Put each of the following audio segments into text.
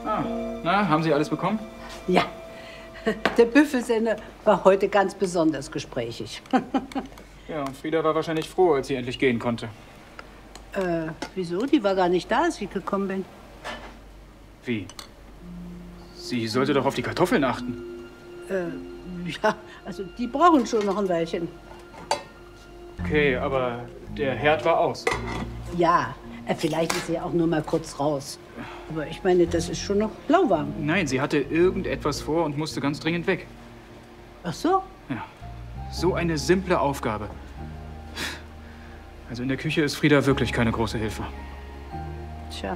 Ah, na, haben Sie alles bekommen? Ja. Der Büffelsender war heute ganz besonders gesprächig. Ja, und Frieda war wahrscheinlich froh, als sie endlich gehen konnte. Wieso? Die war gar nicht da, als ich gekommen bin. Wie? Sie sollte doch auf die Kartoffeln achten. Ja, also die brauchen schon noch ein Weilchen. Okay, aber der Herd war aus. Ja, vielleicht ist sie auch nur mal kurz raus. Aber ich meine, das ist schon noch lauwarm. Nein, sie hatte irgendetwas vor und musste ganz dringend weg. Ach so? Ja, so eine simple Aufgabe. Also in der Küche ist Frieda wirklich keine große Hilfe. Tja.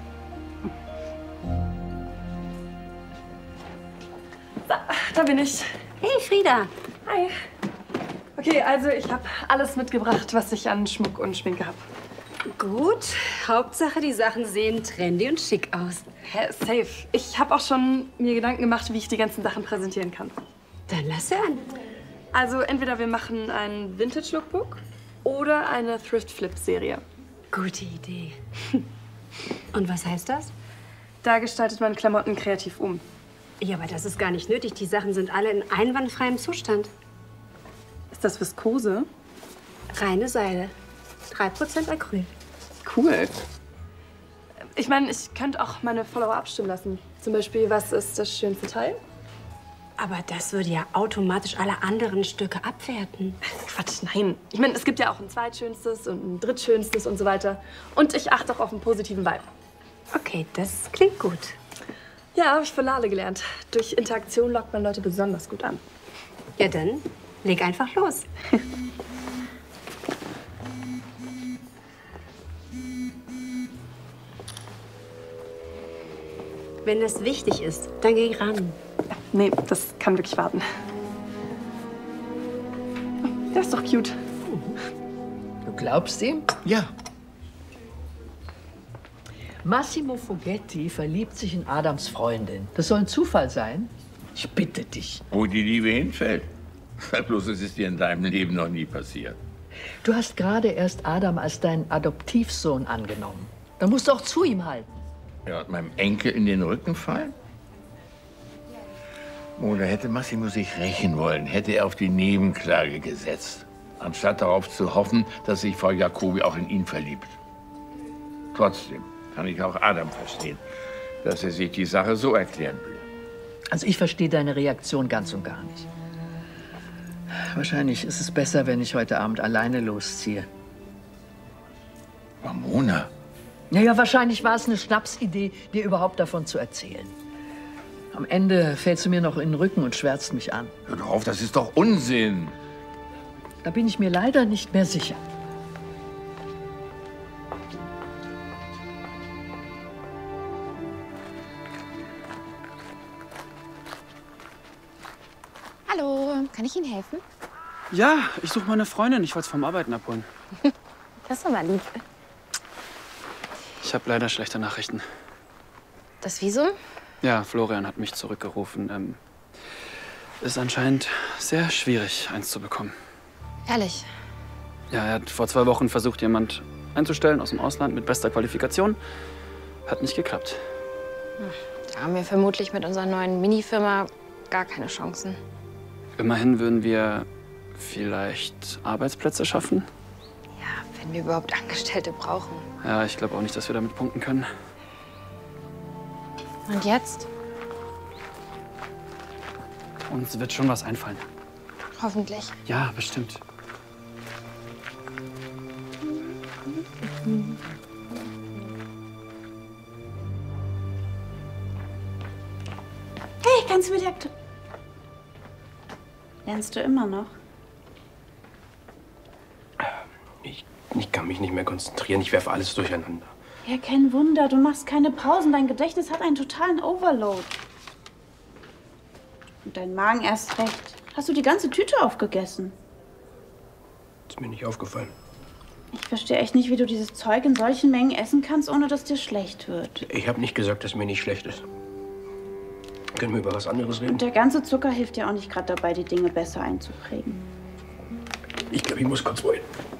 Da bin ich. Hey, Frieda. Hi. Okay, also ich habe alles mitgebracht, was ich an Schmuck und Schminke habe. Gut. Hauptsache, die Sachen sehen trendy und schick aus. Hä, safe. Ich habe auch schon mir Gedanken gemacht, wie ich die ganzen Sachen präsentieren kann. Dann lass hören. Also entweder wir machen ein Vintage-Lookbook oder eine Thrift-Flip-Serie. Gute Idee. Und was heißt das? Da gestaltet man Klamotten kreativ um. Ja, aber das ist gar nicht nötig. Die Sachen sind alle in einwandfreiem Zustand. Ist das Viskose? Reine Seide. 3% Acryl. Cool. Ich meine, ich könnte auch meine Follower abstimmen lassen. Zum Beispiel, was ist das schönste Teil? Aber das würde ja automatisch alle anderen Stücke abwerten. Quatsch, nein. Ich meine, es gibt ja auch ein zweitschönstes und ein drittschönstes und so weiter. Und ich achte auch auf einen positiven Vibe. Okay, das klingt gut. Ja, habe ich von Lale gelernt. Durch Interaktion lockt man Leute besonders gut an. Ja, dann leg einfach los. Wenn das wichtig ist, dann geh ran. Nee, das kann wirklich warten. Der ist doch cute. Du glaubst ihm? Ja. Massimo Foghetti verliebt sich in Adams Freundin. Das soll ein Zufall sein? Ich bitte dich. Wo die Liebe hinfällt. Sag bloß, es ist dir in deinem Leben noch nie passiert. Du hast gerade erst Adam als deinen Adoptivsohn angenommen. Dann musst du auch zu ihm halten. Ja, und meinem Enkel in den Rücken fallen? Oder hätte Massimo sich rächen wollen, hätte er auf die Nebenklage gesetzt, anstatt darauf zu hoffen, dass sich Frau Jacobi auch in ihn verliebt. Trotzdem kann ich auch Adam verstehen, dass er sich die Sache so erklären will. Also ich verstehe deine Reaktion ganz und gar nicht. Wahrscheinlich ist es besser, wenn ich heute Abend alleine losziehe. Ramona? Naja, wahrscheinlich war es eine Schnapsidee, dir überhaupt davon zu erzählen. Am Ende fällst du mir noch in den Rücken und schwärzt mich an. Hör doch auf, das ist doch Unsinn. Da bin ich mir leider nicht mehr sicher. Hallo, kann ich Ihnen helfen? Ja, ich suche meine Freundin. Ich wollte es vom Arbeiten abholen. Das ist aber lieb. Ich habe leider schlechte Nachrichten. Das wieso? Ja, Florian hat mich zurückgerufen. Ist anscheinend sehr schwierig, eins zu bekommen. Ehrlich? Ja, er hat vor 2 Wochen versucht, jemand einzustellen aus dem Ausland mit bester Qualifikation. Hat nicht geklappt. Da haben wir vermutlich mit unserer neuen Minifirma gar keine Chancen. Immerhin würden wir vielleicht Arbeitsplätze schaffen. Ja, wenn wir überhaupt Angestellte brauchen. Ja, ich glaube auch nicht, dass wir damit punkten können. Und jetzt? Uns wird schon was einfallen. Hoffentlich. Ja, bestimmt. Hey, kannst du mir die Akte... Lernst du immer noch? Ich kann mich nicht mehr konzentrieren. Ich werfe alles durcheinander. Ja, kein Wunder. Du machst keine Pausen. Dein Gedächtnis hat einen totalen Overload. Und dein Magen erst recht. Hast du die ganze Tüte aufgegessen? Ist mir nicht aufgefallen. Ich verstehe echt nicht, wie du dieses Zeug in solchen Mengen essen kannst, ohne dass dir schlecht wird. Ich habe nicht gesagt, dass mir nicht schlecht ist. Können wir über was anderes reden? Und der ganze Zucker hilft dir auch nicht gerade dabei, die Dinge besser einzuprägen. Ich glaube, ich muss kurz wohin.